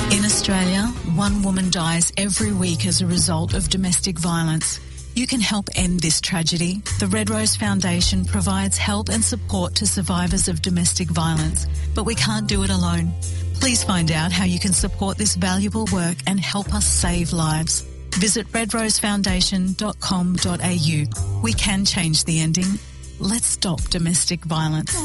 In Australia, one woman dies every week as a result of domestic violence. You can help end this tragedy. The Red Rose Foundation provides help and support to survivors of domestic violence, but we can't do it alone. Please find out how you can support this valuable work and help us save lives. Visit redrosefoundation.com.au. We can change the ending. Let's stop domestic violence.